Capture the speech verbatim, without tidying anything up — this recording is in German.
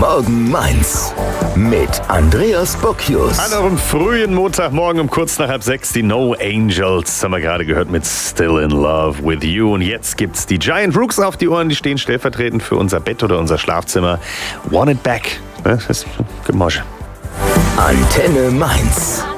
Morgen Mainz mit Andreas Bocchius. An eurem frühen Montagmorgen um kurz nach halb sechs die No Angels haben wir gerade gehört mit Still in Love with You. Und jetzt gibt's die Giant Rooks auf die Ohren, die stehen stellvertretend für unser Bett oder unser Schlafzimmer. Want it back. Das ist Gemosch. Antenne Mainz.